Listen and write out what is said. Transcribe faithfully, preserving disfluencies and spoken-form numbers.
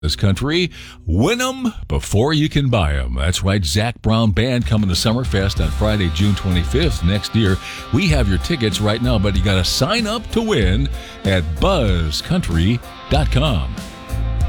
This country, win them before you can buy them. That's right, Zac Brown Band coming to Summerfest on Friday, June twenty-fifth next year. We have your tickets right now, but you got to sign up to win at buzz country dot com.